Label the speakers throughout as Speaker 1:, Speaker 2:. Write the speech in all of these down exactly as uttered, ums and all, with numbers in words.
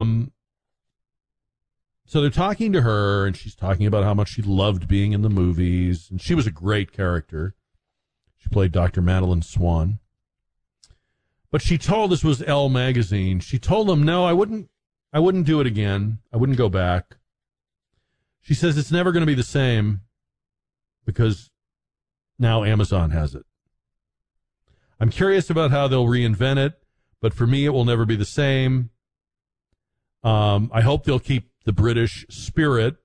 Speaker 1: Um, so they're talking to her, and she's talking about how much she loved being in the movies, and she was a great character. She played Doctor Madeline Swan. But she told, this was Elle magazine, she told them, no, I wouldn't, I wouldn't do it again. I wouldn't go back. She says it's never going to be the same because now Amazon has it. I'm curious about how they'll reinvent it, but for me, it will never be the same. Um, I hope they'll keep the British spirit.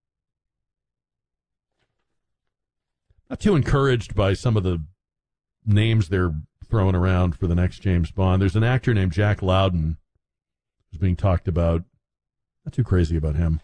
Speaker 1: Not too encouraged by some of the names they're throwing around for the next James Bond. There's an actor named Jack Lowden who's being talked about. Not too crazy about him.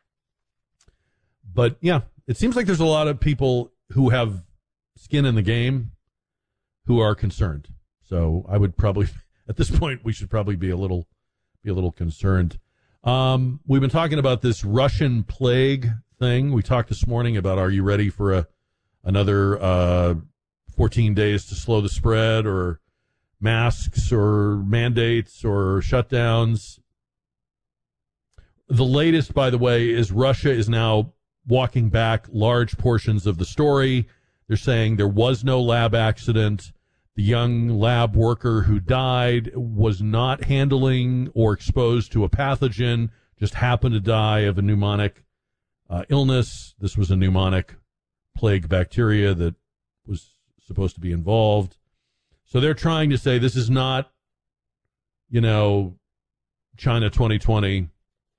Speaker 1: But, yeah, it seems like there's a lot of people who have skin in the game who are concerned. So I would probably, at this point, we should probably be a little be a little concerned. Um, we've been talking about this Russian plague thing. We talked this morning about, are you ready for a another uh, fourteen days to slow the spread, or masks or mandates or shutdowns. The latest, by the way, is Russia is now walking back large portions of the story. They're saying there was no lab accident. The young lab worker who died was not handling or exposed to a pathogen, just happened to die of a pneumonic uh, illness. This was a pneumonic plague bacteria that was supposed to be involved. So they're trying to say this is not, you know, China twenty twenty.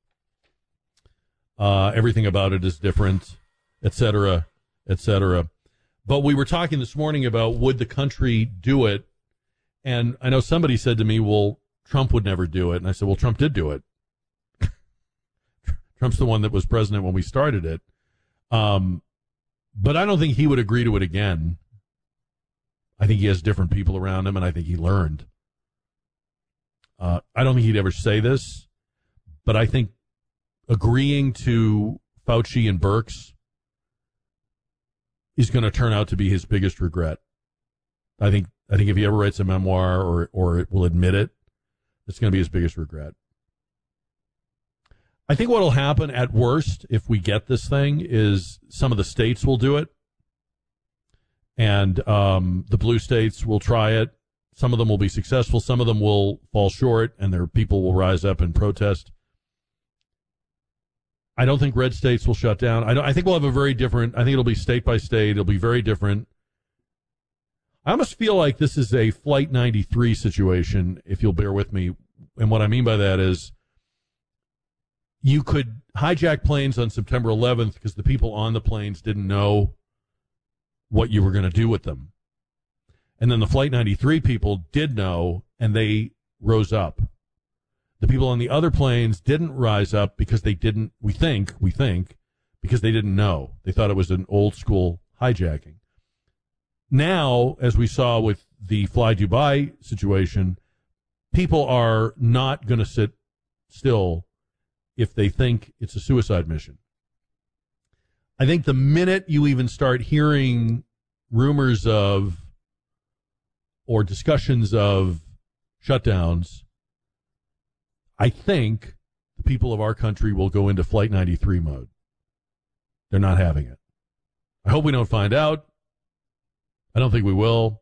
Speaker 1: Uh, everything about it is different, et cetera, et cetera. But we were talking this morning about would the country do it? And I know somebody said to me, well, Trump would never do it. And I said, well, Trump did do it. Trump's the one that was president when we started it. Um, but I don't think he would agree to it again. I think he has different people around him, and I think he learned. Uh, I don't think he'd ever say this, but I think agreeing to Fauci and Birx is going to turn out to be his biggest regret. I think I think if he ever writes a memoir or or will admit it, it's going to be his biggest regret. I think what will happen at worst if we get this thing is some of the states will do it, and um, the blue states will try it. Some of them will be successful. Some of them will fall short, and their people will rise up and protest. I don't think red states will shut down. I, don't, I think we'll have a very different, I think it'll be state by state. It'll be very different. I almost feel like this is a Flight ninety-three situation, if you'll bear with me. And what I mean by that is you could hijack planes on September eleventh because the people on the planes didn't know what you were going to do with them. And then the Flight ninety-three people did know, and they rose up. The people on the other planes didn't rise up because they didn't, we think, we think, because they didn't know. They thought it was an old school hijacking. Now, as we saw with the Fly Dubai situation, people are not going to sit still if they think it's a suicide mission. I think the minute you even start hearing rumors of or discussions of shutdowns, I think the people of our country will go into Flight ninety-three mode. They're not having it. I hope we don't find out. I don't think we will.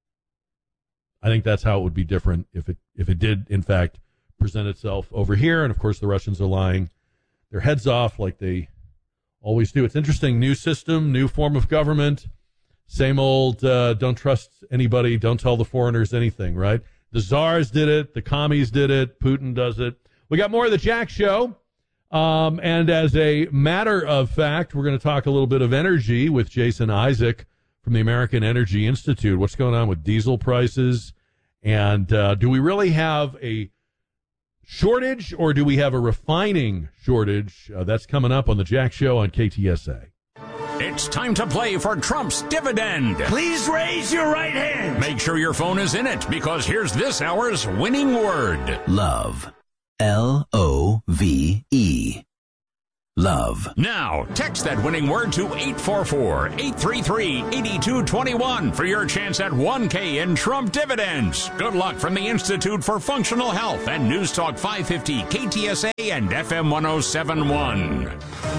Speaker 1: I think that's how it would be different if it if it did, in fact, present itself over here. And, of course, the Russians are lying their heads off like they always do. It's interesting. New system, new form of government. Same old uh, don't trust anybody, don't tell the foreigners anything, right? The czars did it. The commies did it. Putin does it. We got more of the Jack Show. Um, and as a matter of fact, we're going to talk a little bit of energy with Jason Isaac from the American Energy Institute. What's going on with diesel prices? And uh, do we really have a shortage, or do we have a refining shortage? Uh, that's coming up on the Jack Show on K T S A.
Speaker 2: It's time to play for Trump's dividend.
Speaker 3: Please raise your right hand.
Speaker 2: Make sure your phone is in it, because here's this hour's winning word.
Speaker 3: Love. L O V E.
Speaker 2: love. Now, text that winning word to eight four four, eight three three, eight two two one for your chance at one K in Trump dividends. Good luck from the Institute for Functional Health and News Talk five fifty K T S A and F M one oh seven point one.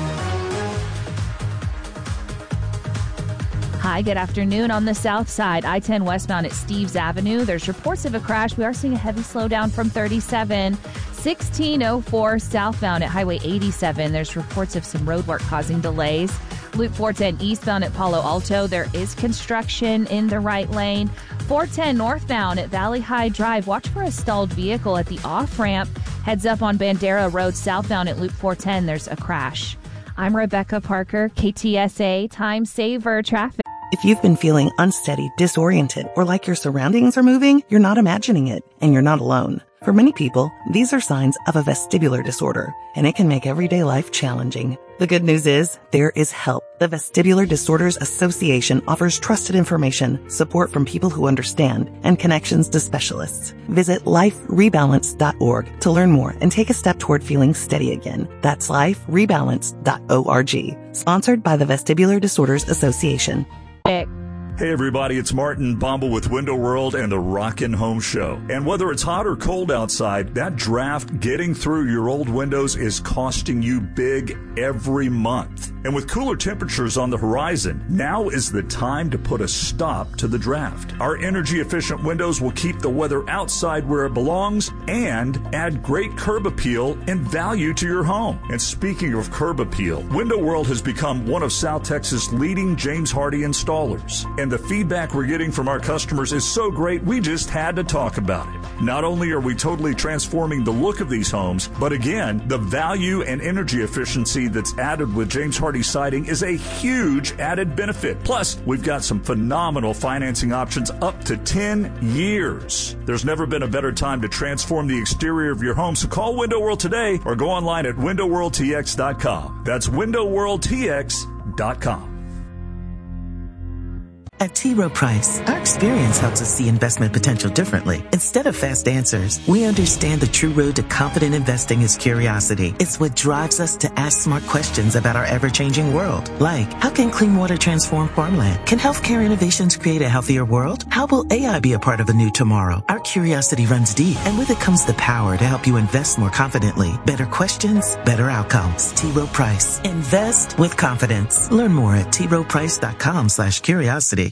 Speaker 4: Hi, good afternoon. On the south side, I ten westbound at Steves Avenue. There's reports of a crash. We are seeing a heavy slowdown from thirty-seven. sixteen oh four southbound at Highway eighty-seven. There's reports of some road work causing delays. Loop four ten eastbound at Palo Alto. There is construction in the right lane. four ten northbound at Valley High Drive. Watch for a stalled vehicle at the off-ramp. Heads up on Bandera Road southbound at Loop four ten. There's a crash. I'm Rebecca Parker, K T S A Time Saver Traffic.
Speaker 5: If you've been feeling unsteady, disoriented, or like your surroundings are moving, you're not imagining it, and you're not alone. For many people, these are signs of a vestibular disorder, and it can make everyday life challenging. The good news is, there is help. The Vestibular Disorders Association offers trusted information, support from people who understand, and connections to specialists. Visit life rebalance dot org to learn more and take a step toward feeling steady again. That's life rebalance dot org. Sponsored by the Vestibular Disorders Association.
Speaker 6: Hey everybody, it's Martin Bombal with Window World and the Rockin' Home Show. And whether it's hot or cold outside, that draft getting through your old windows is costing you big every month. And with cooler temperatures on the horizon, now is the time to put a stop to the draft. Our energy-efficient windows will keep the weather outside where it belongs and add great curb appeal and value to your home. And speaking of curb appeal, Window World has become one of South Texas' leading James Hardie installers. And the feedback we're getting from our customers is so great, we just had to talk about it. Not only are we totally transforming the look of these homes, but again, the value and energy efficiency that's added with James Hardie siding is a huge added benefit. Plus, we've got some phenomenal financing options up to ten years. There's never been a better time to transform the exterior of your home, so call Window World today or go online at window world t x dot com. That's window world t x dot com.
Speaker 5: At T. Rowe Price, our experience helps us see investment potential differently. Instead of fast answers, we understand the true road to confident investing is curiosity. It's what drives us to ask smart questions about our ever-changing world. Like, how can clean water transform farmland? Can healthcare innovations create a healthier world? How will A I be a part of a new tomorrow? Our curiosity runs deep, and with it comes the power to help you invest more confidently. Better questions, better outcomes. T. Rowe Price. Invest with confidence. Learn more at t rowe price dot com slash curiosity.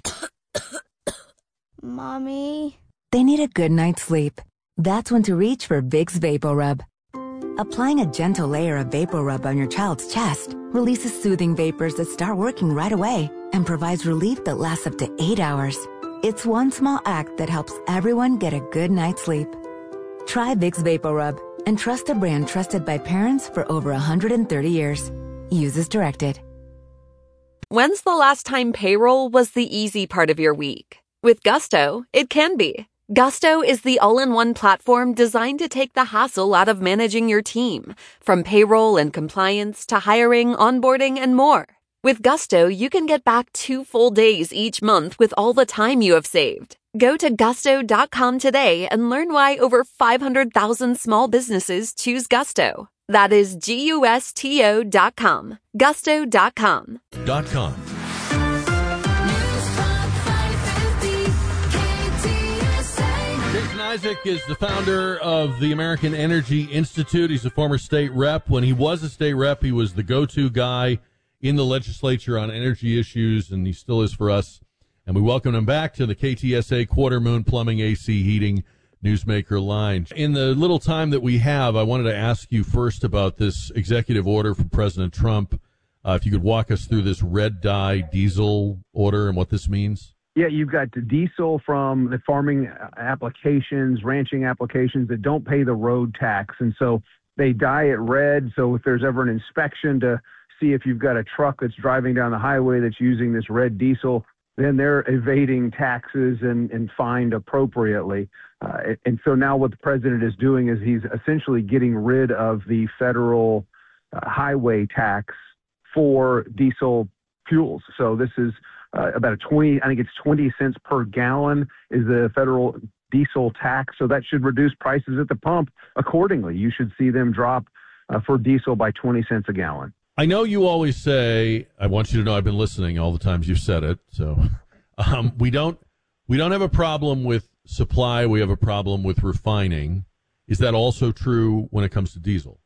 Speaker 7: Mommy?
Speaker 8: They need a good night's sleep. That's when to reach for Vicks VapoRub. Applying a gentle layer of VapoRub on your child's chest releases soothing vapors that start working right away and provides relief that lasts up to eight hours. It's one small act that helps everyone get a good night's sleep. Try Vicks VapoRub and trust a brand trusted by parents for over one hundred thirty years. Use as directed.
Speaker 9: When's the last time payroll was the easy part of your week? With Gusto, it can be. Gusto is the all-in-one platform designed to take the hassle out of managing your team, from payroll and compliance to hiring, onboarding, and more. With Gusto, you can get back two full days each month with all the time you have saved. Go to gusto dot com today and learn why over five hundred thousand small businesses choose Gusto. That is G U S T O dot com. Gusto dot com.
Speaker 1: Dot com. Jason Isaac is the founder of the American Energy Institute. He's a former state rep. When he was a state rep, he was the go-to guy in the legislature on energy issues, and he still is for us. And we welcome him back to the K T S A Quarter Moon Plumbing, A C Heating Newsmaker line. In the little time that we have, I wanted to ask you first about this executive order from President Trump. Uh, if you could walk us through this red dye diesel order and what this means.
Speaker 10: Yeah, you've got the diesel from the farming applications, ranching applications that don't pay the road tax. And so they dye it red. So if there's ever an inspection to see if you've got a truck that's driving down the highway that's using this red diesel, then they're evading taxes and, and fined appropriately. Uh, and so now what the president is doing is he's essentially getting rid of the federal uh, highway tax for diesel fuels. So this is uh, about a twenty, I think it's twenty cents per gallon is the federal diesel tax. So that should reduce prices at the pump accordingly. You should see them drop uh, for diesel by twenty cents a gallon.
Speaker 1: I know you always say, I want you to know I've been listening all the times you've said it. So um, we don't we don't have a problem with supply. We have a problem with refining. Is that also true when it comes to diesel?